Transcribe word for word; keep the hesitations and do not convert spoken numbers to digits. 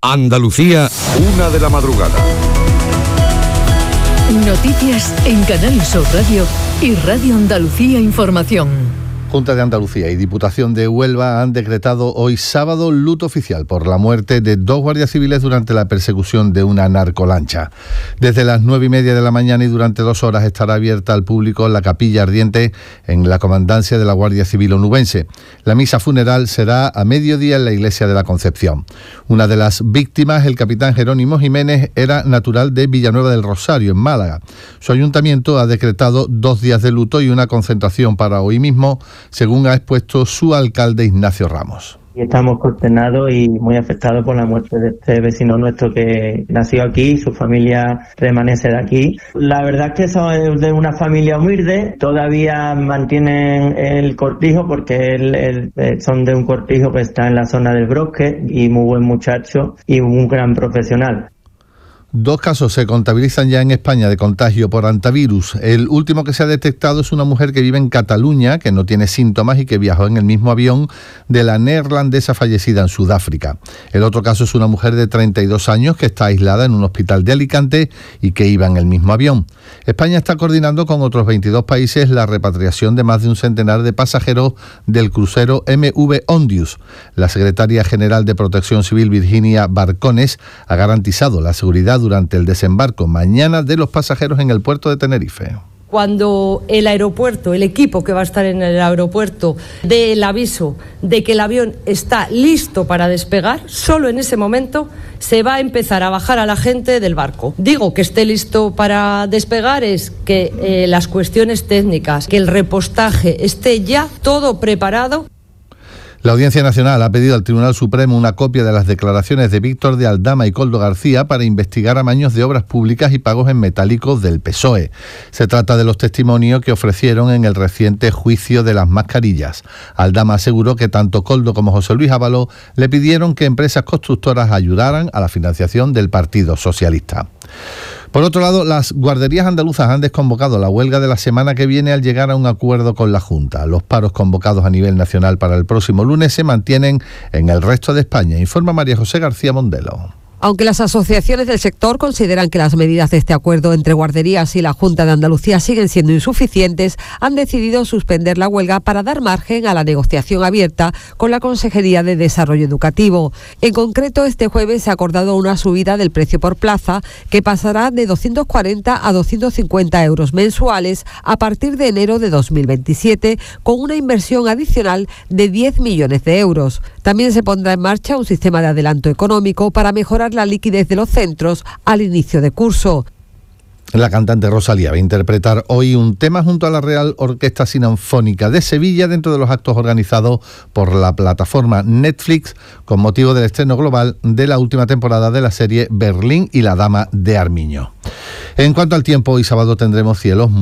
Andalucía, una de la madrugada. Noticias en Canal Sur Radio y Radio Andalucía Información. Junta de Andalucía y Diputación de Huelva han decretado hoy sábado luto oficial por la muerte de dos guardias civiles durante la persecución de una narcolancha. Desde las nueve y media de la mañana y durante dos horas estará abierta al público la capilla ardiente en la comandancia de la Guardia Civil onubense. La misa funeral será a mediodía en la iglesia de la Concepción. Una de las víctimas, el capitán Jerónimo Jiménez, era natural de Villanueva del Rosario, en Málaga. Su ayuntamiento ha decretado dos días de luto y una concentración para hoy mismo, según ha expuesto su alcalde Ignacio Ramos. Y estamos consternados y muy afectados por la muerte de este vecino nuestro que nació aquí, su familia permanece de aquí. La verdad es que son de una familia humilde, todavía mantienen el cortijo porque el, el, son de un cortijo que está en la zona del Brosque y muy buen muchacho y un gran profesional. Dos casos se contabilizan ya en España de contagio por hantavirus. El último que se ha detectado es una mujer que vive en Cataluña, que no tiene síntomas y que viajó en el mismo avión de la neerlandesa fallecida en Sudáfrica. El otro caso es una mujer de treinta y dos años que está aislada en un hospital de Alicante y que iba en el mismo avión. España está coordinando con otros veintidós países la repatriación de más de un centenar de pasajeros del crucero M V Ondius. La secretaria general de Protección Civil, Virginia Barcones, ha garantizado la seguridad durante el desembarco mañana de los pasajeros en el puerto de Tenerife. Cuando el aeropuerto, el equipo que va a estar en el aeropuerto, dé el aviso de que el avión está listo para despegar, solo en ese momento se va a empezar a bajar a la gente del barco. Digo que esté listo para despegar es que eh, las cuestiones técnicas, que el repostaje esté ya todo preparado. La Audiencia Nacional ha pedido al Tribunal Supremo una copia de las declaraciones de Víctor de Aldama y Koldo García para investigar amaños de obras públicas y pagos en metálicos del P S O E. Se trata de los testimonios que ofrecieron en el reciente juicio de las mascarillas. Aldama aseguró que tanto Koldo como José Luis Ábalos le pidieron que empresas constructoras ayudaran a la financiación del Partido Socialista. Por otro lado, las guarderías andaluzas han desconvocado la huelga de la semana que viene al llegar a un acuerdo con la Junta. Los paros convocados a nivel nacional para el próximo lunes se mantienen en el resto de España, informa María José García Mondelo. Aunque las asociaciones del sector consideran que las medidas de este acuerdo entre guarderías y la Junta de Andalucía siguen siendo insuficientes, han decidido suspender la huelga para dar margen a la negociación abierta con la Consejería de Desarrollo Educativo. En concreto, este jueves se ha acordado una subida del precio por plaza que pasará de doscientos cuarenta a doscientos cincuenta euros mensuales a partir de enero de dos mil veintisiete, con una inversión adicional de diez millones de euros. También se pondrá en marcha un sistema de adelanto económico para mejorar la liquidez de los centros al inicio de curso. La cantante Rosalía va a interpretar hoy un tema junto a la Real Orquesta Sinfónica de Sevilla dentro de los actos organizados por la plataforma Netflix con motivo del estreno global de la última temporada de la serie Berlín y la Dama de Armiño. En cuanto al tiempo, hoy sábado tendremos cielos muy